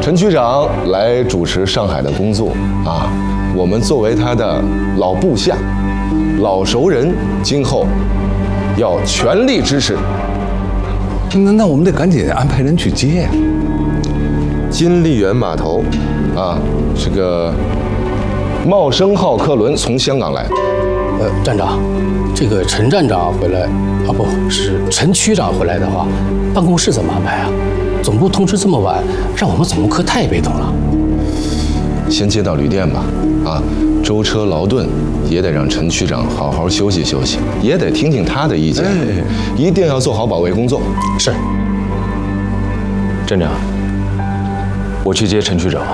陈区长来主持上海的工作啊，我们作为他的老部下、老熟人，今后要全力支持。 那我们得赶紧安排人去接呀。 金利园码头，啊，这个茂生号客轮从香港来。 站长，这个陈站长回来啊，不是陈区长回来的话，办公室怎么安排啊？总部通知这么晚，让我们总部科太被动了。 先接到旅店吧，啊，舟车劳顿也得让陈区长好好休息休息，也得听听他的意见，一定要做好保卫工作。 是。 站长，我去接陈区长。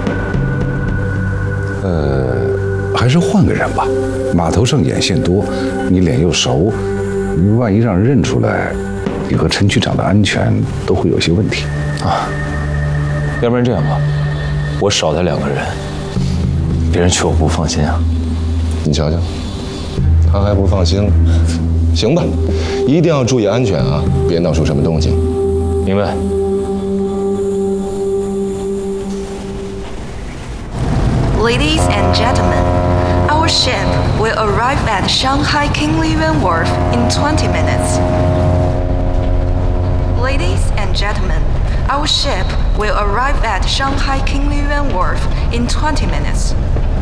还是换个人吧。码头上眼线多，你脸又熟，万一让人认出来，你和陈区长的安全都会有些问题啊。要不然这样吧，我少他2个人，别人去我不放心啊。 你瞧瞧，他还不放心了。行吧，一定要注意安全啊，别闹出什么动静。 明白。 Ladies and gentlemen, our ship will arrive at Shanghai King Liyuan Wharf in 20 minutes. Ladies and gentlemen, our ship will arrive at Shanghai King Liyuan Wharf in 20 minutes.